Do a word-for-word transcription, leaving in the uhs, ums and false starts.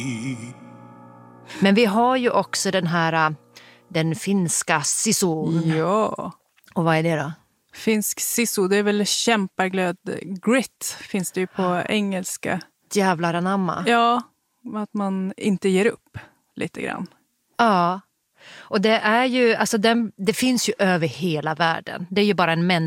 Men vi har ju också den här, den finska sisun. Ja. Och vad är det då? Finsk sisu, det är väl kämpaglöd. Grit finns det ju på engelska. Jävlar anamma. Ja, att man inte ger upp lite grann. Ja, och det är ju, alltså den, det finns ju över hela världen. Det är ju bara en mänsklig